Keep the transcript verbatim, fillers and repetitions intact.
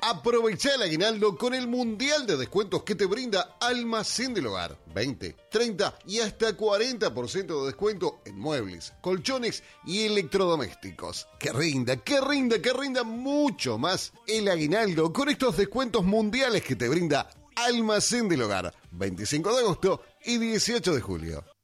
Aprovecha el aguinaldo con el mundial de descuentos que te brinda Almacén del Hogar. veinte, treinta y hasta cuarenta por ciento de descuento en muebles, colchones y electrodomésticos. Que rinda, que rinda, que rinda mucho más el aguinaldo con estos descuentos mundiales que te brinda Almacén del Hogar. veinticinco de agosto y dieciocho de julio.